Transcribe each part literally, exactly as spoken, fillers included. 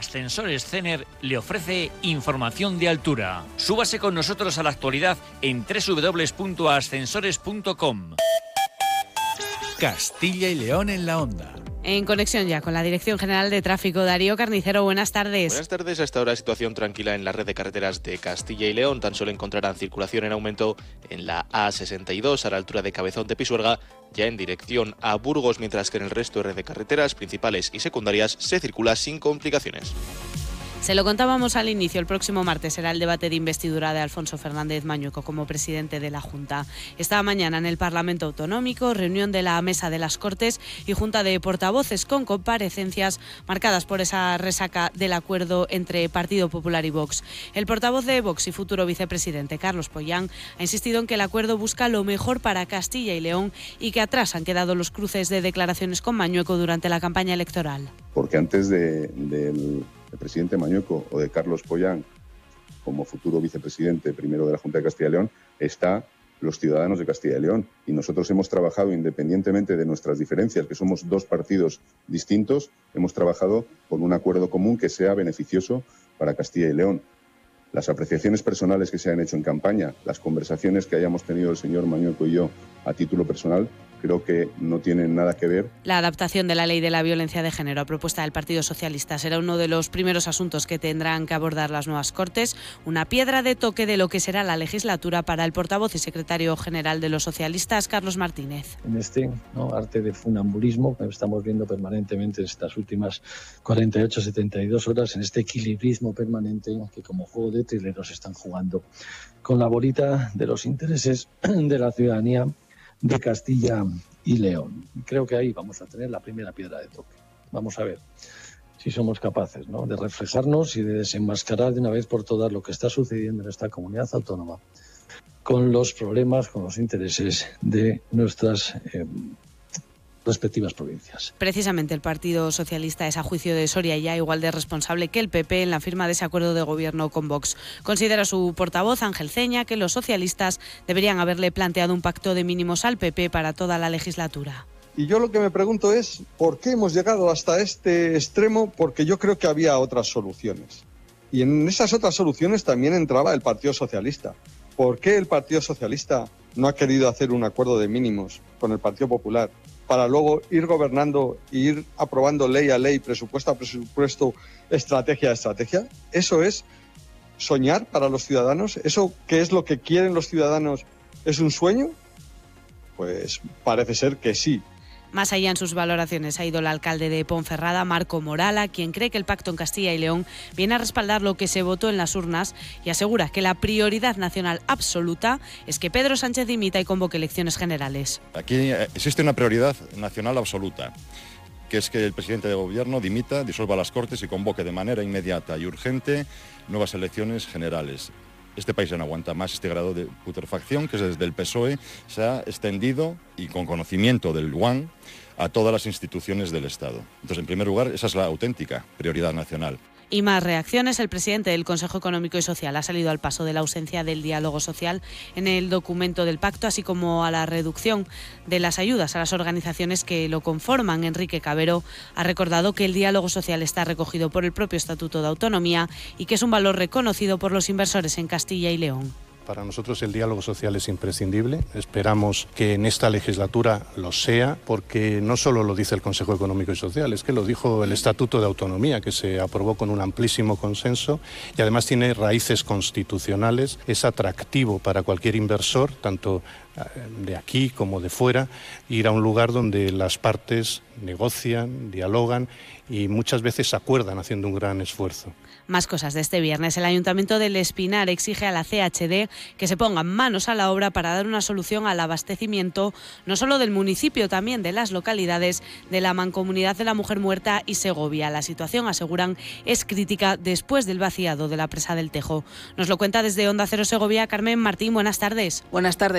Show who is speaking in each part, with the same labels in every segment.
Speaker 1: Ascensores Cener le ofrece información de altura. Súbase con nosotros a la actualidad en doble u doble u doble u punto ascensores punto com.
Speaker 2: Castilla y León en la onda.
Speaker 3: En conexión ya con la Dirección General de Tráfico, Darío Carnicero, buenas tardes.
Speaker 4: Buenas tardes. A esta hora situación tranquila en la red de carreteras de Castilla y León. Tan solo encontrarán circulación en aumento en la A sesenta y dos a la altura de Cabezón de Pisuerga, ya en dirección a Burgos, mientras que en el resto de red de carreteras principales y secundarias se circula sin complicaciones.
Speaker 3: Se lo contábamos al inicio, el próximo martes será el debate de investidura de Alfonso Fernández Mañueco como presidente de la Junta. Esta mañana en el Parlamento Autonómico, reunión de la Mesa de las Cortes y Junta de Portavoces con comparecencias marcadas por esa resaca del acuerdo entre Partido Popular y Vox. El portavoz de Vox y futuro vicepresidente, Carlos Pollán, ha insistido en que el acuerdo busca lo mejor para Castilla y León y que atrás han quedado los cruces de declaraciones con Mañueco durante la campaña electoral.
Speaker 5: Porque antes de, del... el presidente Mañueco o de Carlos Pollán como futuro vicepresidente primero de la Junta de Castilla y León, está los ciudadanos de Castilla y León. Y nosotros hemos trabajado, independientemente de nuestras diferencias, que somos dos partidos distintos, hemos trabajado con un acuerdo común que sea beneficioso para Castilla y León. Las apreciaciones personales que se han hecho en campaña, las conversaciones que hayamos tenido el señor Mañueco y yo a título personal, creo que no tienen nada que ver.
Speaker 3: La adaptación de la ley de la violencia de género a propuesta del Partido Socialista será uno de los primeros asuntos que tendrán que abordar las nuevas Cortes, una piedra de toque de lo que será la legislatura para el portavoz y secretario general de los socialistas, Carlos Martínez.
Speaker 6: En este ¿no? arte de funambulismo que estamos viendo permanentemente en estas últimas cuarenta y ocho a setenta y dos horas, en este equilibrismo permanente que como juego de trileros están jugando con la bolita de los intereses de la ciudadanía de Castilla y León. Creo que ahí vamos a tener la primera piedra de toque. Vamos a ver si somos capaces ¿no? de reflejarnos y de desenmascarar de una vez por todas lo que está sucediendo en esta comunidad autónoma con los problemas, con los intereses de nuestras eh, respectivas provincias.
Speaker 3: Precisamente el Partido Socialista es, a juicio de Soria, ya igual de responsable que el P P en la firma de ese acuerdo de gobierno con Vox. Considera su portavoz, Ángel Ceña, que los socialistas deberían haberle planteado un pacto de mínimos al P P para toda la legislatura.
Speaker 7: Y yo lo que me pregunto es, ¿por qué hemos llegado hasta este extremo? Porque yo creo que había otras soluciones. Y en esas otras soluciones también entraba el Partido Socialista. ¿Por qué el Partido Socialista no ha querido hacer un acuerdo de mínimos con el Partido Popular para luego ir gobernando e ir aprobando ley a ley, presupuesto a presupuesto, estrategia a estrategia? ¿Eso es soñar para los ciudadanos? ¿Eso qué es lo que quieren los ciudadanos? ¿Es un sueño? Pues parece ser que sí.
Speaker 3: Más allá en sus valoraciones ha ido el alcalde de Ponferrada, Marco Morala, quien cree que el pacto en Castilla y León viene a respaldar lo que se votó en las urnas y asegura que la prioridad nacional absoluta es que Pedro Sánchez dimita y convoque elecciones generales.
Speaker 8: Aquí existe una prioridad nacional absoluta, que es que el presidente de gobierno dimita, disuelva las Cortes y convoque de manera inmediata y urgente nuevas elecciones generales. Este país ya no aguanta más este grado de putrefacción que desde el P S O E se ha extendido, y con conocimiento del U A N, a todas las instituciones del Estado. Entonces, en primer lugar, esa es la auténtica prioridad nacional.
Speaker 3: Y más reacciones. El presidente del Consejo Económico y Social ha salido al paso de la ausencia del diálogo social en el documento del pacto, así como a la reducción de las ayudas a las organizaciones que lo conforman. Enrique Cabero ha recordado que el diálogo social está recogido por el propio Estatuto de Autonomía y que es un valor reconocido por los inversores en Castilla y León.
Speaker 9: Para nosotros el diálogo social es imprescindible. Esperamos que en esta legislatura lo sea, porque no solo lo dice el Consejo Económico y Social, es que lo dijo el Estatuto de Autonomía, que se aprobó con un amplísimo consenso y además tiene raíces constitucionales. Es atractivo para cualquier inversor, tanto de aquí como de fuera, ir a un lugar donde las partes negocian, dialogan y muchas veces acuerdan haciendo un gran esfuerzo.
Speaker 3: Más cosas de este viernes. El Ayuntamiento del Espinar exige a la C H D que se pongan manos a la obra para dar una solución al abastecimiento no solo del municipio, también de las localidades de la Mancomunidad de la Mujer Muerta y Segovia. La situación, aseguran, es crítica después del vaciado de la presa del Tejo. Nos lo cuenta desde Onda Cero Segovia Carmen Martín. Buenas tardes.
Speaker 10: Buenas tardes. El vaciado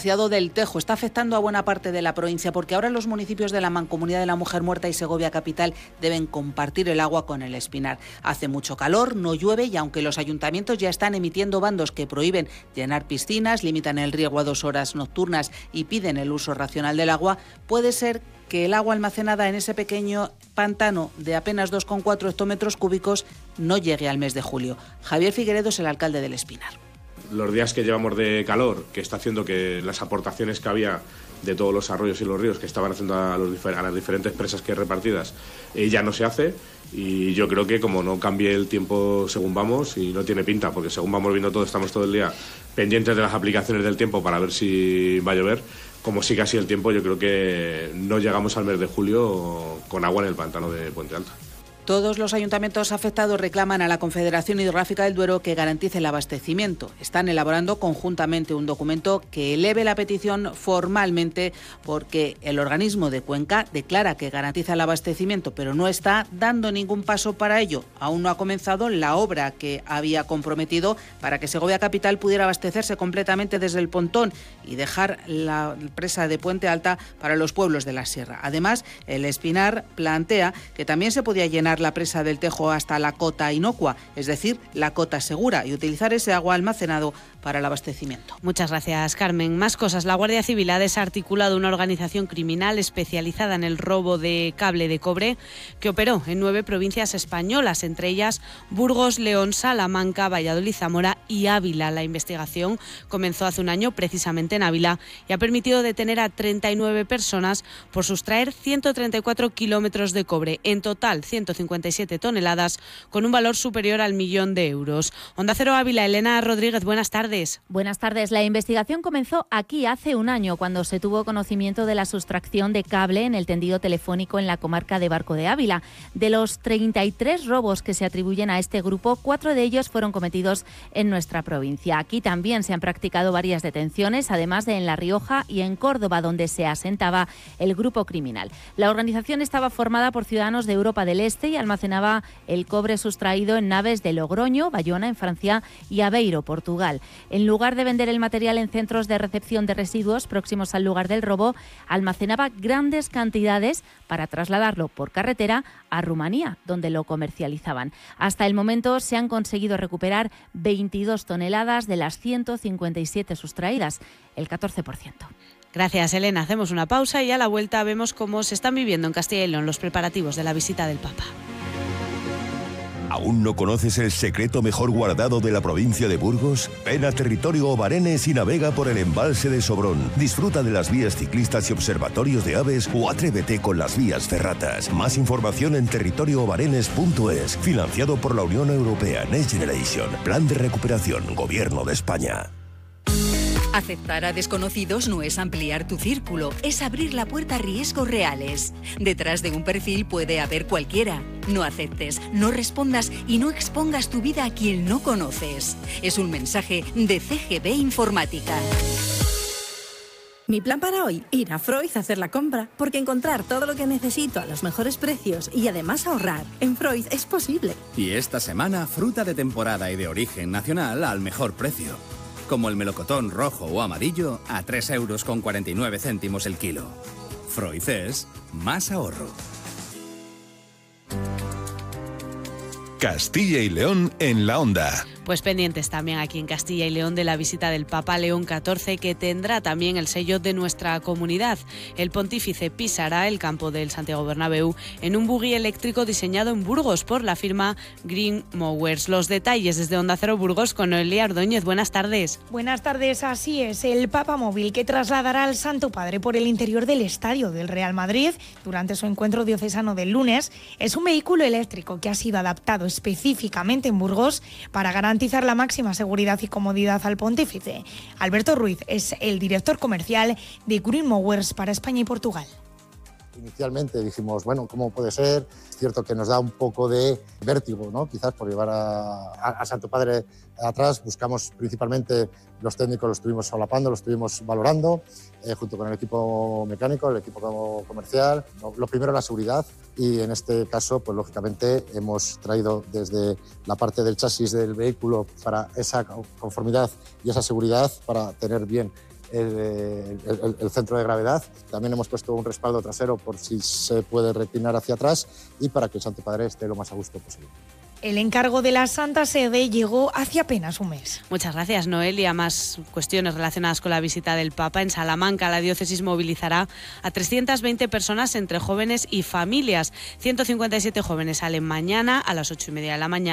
Speaker 2: demasiado del Tejo. Está afectando a buena parte de la provincia porque ahora los municipios de la Mancomunidad de la Mujer Muerta y Segovia Capital deben compartir el agua con el Espinar. Hace mucho calor, no llueve y aunque los ayuntamientos ya están emitiendo bandos que prohíben llenar piscinas, limitan el riego a dos horas nocturnas y piden el uso racional del agua, puede ser que el agua almacenada en ese pequeño pantano de apenas dos coma cuatro hectómetros cúbicos no llegue al mes de julio. Javier Figueredo es el alcalde del Espinar.
Speaker 10: Los días que llevamos de calor, que está haciendo que las aportaciones que había de todos los arroyos y los ríos que estaban haciendo a, los, a las diferentes presas que hay repartidas, eh, ya no se hace, y yo creo que como no cambie el tiempo según vamos, y no tiene pinta, porque según vamos viendo todo, estamos todo el día pendientes de las aplicaciones del tiempo para ver si va a llover. Como sigue así el tiempo, yo creo que no llegamos al mes de julio con agua en el pantano de Puente Alto.
Speaker 2: Todos los ayuntamientos afectados reclaman a la Confederación Hidrográfica del Duero que garantice el abastecimiento. Están elaborando conjuntamente un documento que eleve la petición formalmente porque el organismo de Cuenca declara que garantiza el abastecimiento, pero no está dando ningún paso para ello. Aún no ha comenzado la obra que había comprometido para que Segovia Capital pudiera abastecerse completamente desde el Pontón y dejar la presa de Puente Alta para los pueblos de la Sierra. Además, el Espinar plantea que también se podía llenar la presa del Tejo hasta la cota inocua, es decir, la cota segura, y utilizar ese agua almacenado para el abastecimiento.
Speaker 3: Muchas gracias, Carmen. Más cosas. La Guardia Civil ha desarticulado una organización criminal especializada en el robo de cable de cobre que operó en nueve provincias españolas, entre ellas Burgos, León, Salamanca, Valladolid, Zamora y Ávila. La investigación comenzó hace un año precisamente en Ávila y ha permitido detener a treinta y nueve personas por sustraer ciento treinta y cuatro kilómetros de cobre, en total ciento cincuenta y siete toneladas, con un valor superior al millón de euros. Onda Cero Ávila, Elena Rodríguez, buenas tardes.
Speaker 11: Buenas tardes. La investigación comenzó aquí hace un año, cuando se tuvo conocimiento de la sustracción de cable en el tendido telefónico en la comarca de Barco de Ávila. De los treinta y tres robos que se atribuyen a este grupo, cuatro de ellos fueron cometidos en nuestra provincia. Aquí también se han practicado varias detenciones, además de en La Rioja y en Córdoba, donde se asentaba el grupo criminal. La organización estaba formada por ciudadanos de Europa del Este y almacenaba el cobre sustraído en naves de Logroño, Bayona, en Francia, y Aveiro, Portugal. En lugar de vender el material en centros de recepción de residuos próximos al lugar del robo, almacenaba grandes cantidades para trasladarlo por carretera a Rumanía, donde lo comercializaban. Hasta el momento se han conseguido recuperar veintidós toneladas de las ciento cincuenta y siete sustraídas, el catorce por ciento.
Speaker 3: Gracias, Elena. Hacemos una pausa y a la vuelta vemos cómo se están viviendo en Castilla y León los preparativos de la visita del Papa.
Speaker 12: ¿Aún no conoces el secreto mejor guardado de la provincia de Burgos? Ven a Territorio Obarenes y navega por el embalse de Sobrón. Disfruta de las vías ciclistas y observatorios de aves o atrévete con las vías ferratas. Más información en territorio obarenes punto es. Financiado por la Unión Europea Next Generation. Plan de recuperación. Gobierno de España.
Speaker 13: Aceptar a desconocidos no es ampliar tu círculo, es abrir la puerta a riesgos reales. Detrás de un perfil puede haber cualquiera. No aceptes, no respondas y no expongas tu vida a quien no conoces. Es un mensaje de C G B Informática.
Speaker 14: Mi plan para hoy, ir a Freud a hacer la compra, porque encontrar todo lo que necesito a los mejores precios y además ahorrar en Freud es posible.
Speaker 15: Y esta semana, fruta de temporada y de origen nacional al mejor precio. Como el melocotón rojo o amarillo a tres euros con cuarenta y nueve céntimos el kilo. Freud es más ahorro.
Speaker 16: Castilla y León en la Onda.
Speaker 3: Pues pendientes también aquí en Castilla y León de la visita del Papa León catorce, que tendrá también el sello de nuestra comunidad. El pontífice pisará el campo del Santiago Bernabéu en un buggy eléctrico diseñado en Burgos por la firma Green Mowers. Los detalles desde Onda Cero Burgos con Noelia Ordóñez. Buenas tardes.
Speaker 17: Buenas tardes, así es. El Papa Móvil, que trasladará al Santo Padre por el interior del estadio del Real Madrid durante su encuentro diocesano del lunes, es un vehículo eléctrico que ha sido adaptado específicamente en Burgos para garantizar garantizar la máxima seguridad y comodidad al pontífice. Alberto Ruiz es el director comercial de Green Mowers para España y Portugal.
Speaker 18: Inicialmente dijimos, bueno, ¿cómo puede ser? Es cierto que nos da un poco de vértigo, ¿no? Quizás por llevar a, a, a Santo Padre atrás. Buscamos principalmente, los técnicos los estuvimos solapando, los estuvimos valorando, eh, junto con el equipo mecánico, el equipo comercial. Lo primero, la seguridad, y en este caso, pues lógicamente hemos traído desde la parte del chasis del vehículo para esa conformidad y esa seguridad, para tener bien el, el, el centro de gravedad. También hemos puesto un respaldo trasero por si se puede reclinar hacia atrás y para que el Santo Padre esté lo más a gusto posible.
Speaker 17: El encargo de la Santa Sede llegó hace apenas un mes.
Speaker 3: Muchas gracias, Noelia. Más cuestiones relacionadas con la visita del Papa. En Salamanca, la diócesis movilizará a trescientas veinte personas entre jóvenes y familias. ciento cincuenta y siete jóvenes salen mañana a las ocho y media de la mañana.